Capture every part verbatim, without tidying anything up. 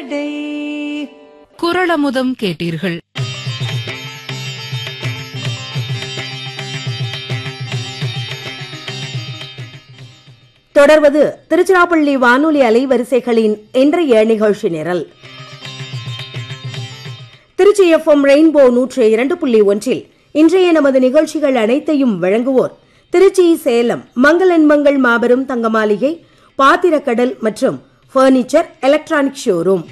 குறளமுதம் கேட்டீர்கள். தொடர்வது திருச்சிராப்பள்ளி வானொலி அலைவரிசைகளின் இன்றைய நிகழ்ச்சி நிரல். திருச்சி எஃப் எம் ரெயின்போ நூற்று இரண்டு புள்ளி ஒன்றில் இன்றைய நமது நிகழ்ச்சிகள் அனைத்தையும் வழங்குவோர் திருச்சி சேலம் மங்களன் மங்கள் மாபெரும் தங்க மாளிகை, பாத்திரக்கடல் மற்றும் பர்னிச்சர் எலக்ட்ரானிக் ஷோரூம்.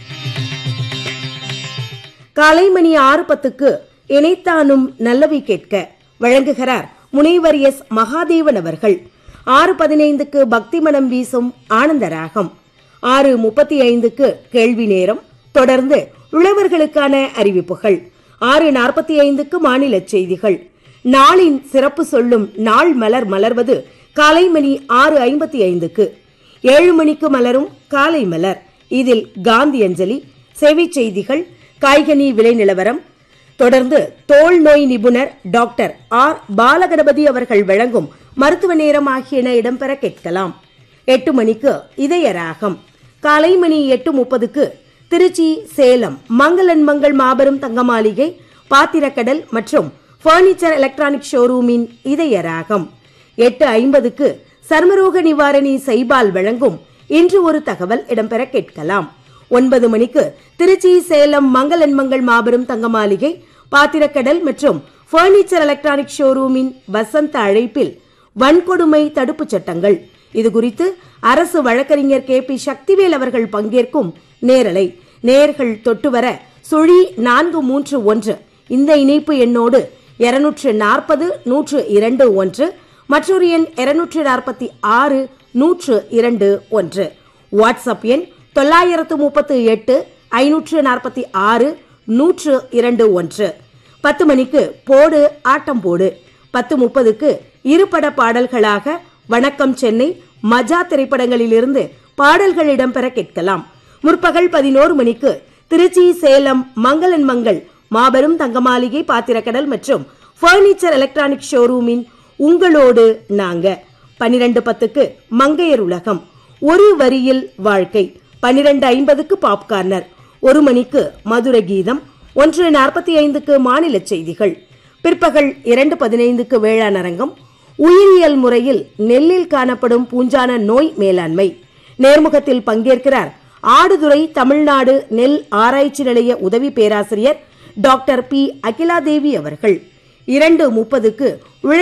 காலை மணி ஆறு பத்துக்கு இணைத்தானும் நல்லவை கேட்க வழங்குகிறார் முனைவர் எஸ் மகாதேவன் அவர்கள். ஆறு பதினைந்துக்கு பக்தி மனம் வீசும் ஆனந்தராகம். ஆறு முப்பத்தி ஐந்துக்கு கேள்வி நேரம். தொடர்ந்து உழவர்களுக்கான அறிவிப்புகள். ஆறு நாற்பத்தி ஐந்துக்கு மாநில செய்திகள். நாளின் சிறப்பு சொல்லும் நாள் மலர் மலர்வது காலை மணி ஆறு ஐம்பத்தி ஐந்துக்கு. ஏழு மணிக்கு மலரும் காலை மலர். இதில் காந்தி அஞ்சலி, சேவை செய்திகள், காய்கனி விலை நிலவரம். தொடர்ந்து தோல் நோய் நிபுணர் டாக்டர் ஆர் பாலகணபதி அவர்கள் வழங்கும் மருத்துவ நேரம் ஆகியன இடம்பெற கேட்கலாம். எட்டு மணிக்கு இதய ராகம். காலை மணி எட்டு முப்பதுக்கு திருச்சி சேலம் மங்களன் மங்கள் மாபெரும் தங்க மாளிகை, பாத்திரக்கடல் மற்றும் பர்னிச்சர் எலக்ட்ரானிக் ஷோரூமின் இதய ராகம். எட்டு ஐம்பதுக்கு சர்மரோக நிவாரணி சைபால் வழங்கும் இன்று ஒரு தகவல் இடம்பெற கேட்கலாம். ஒன்பது மணிக்கு திருச்சி சேலம் மங்களன் மங்கள் மாபெரும் தங்க மாளிகை, பாத்திரக்கடல் மற்றும் பர்னிச்சர் எலக்ட்ரானிக் ஷோரூமின் வசந்த அழைப்பில் வன்கொடுமை தடுப்பு சட்டங்கள் இது குறித்து அரசு வழக்கறிஞர் கே பி சக்திவேல் அவர்கள் பங்கேற்கும் நேரலை. நேர்கள் தொட்டுவர சுழி நான்கு மூன்று ஒன்று இந்த இணைப்பு எண்ணோடு இருநூற்று நாற்பது நூற்று இரண்டு ஒன்று, மற்றொரு எண் இருநூற்று நாற்பத்தி ஆறு நூற்று இரண்டு ஒன்று. வாட்ஸ்அப் எண் தொள்ளாயிரத்து முப்பத்தி எட்டு ஐநூற்று நாற்பத்தி ஆறு நூற்று இரண்டு ஒன்று. பத்து மணிக்கு போடு ஆட்டம் போடு. பத்து முப்பதுக்கு இருபட பாடல்களாக வணக்கம் சென்னை, மஜா திரைப்படங்களிலிருந்து பாடல்கள் இடம்பெற கேட்கலாம். முற்பகல் பதினோரு மணிக்கு திருச்சி சேலம் மங்களன் மங்கள் மாபெரும் தங்க மாளிகை, பாத்திரக்கடல் மற்றும் பர்னிச்சர் எலக்ட்ரானிக் ஷோரூமின் உங்களோடு நாங்க. பன்னிரண்டு பத்துக்கு மங்கையர் உலகம், ஒரு வரியில் வாழ்க்கை. பன்னிரண்டு ஐம்பதுக்கு பாப்கார்னர். ஒரு மணிக்கு மதுர கீதம். ஒன்று நாற்பத்தி ஐந்துக்கு மாநில செய்திகள். பிற்பகல் இரண்டு பதினைந்துக்கு வேளாண் அரங்கம். உயிரியல் முறையில் நெல்லில் காணப்படும் பூஞ்சான நோய் மேலாண்மை. நேர்முகத்தில் பங்கேற்கிறார் ஆடுதுறை தமிழ்நாடு நெல் ஆராய்ச்சி நிலைய உதவி பேராசிரியர் டாக்டர் பி அகிலாதேவி அவர்கள். இரண்டு முப்பதுக்கு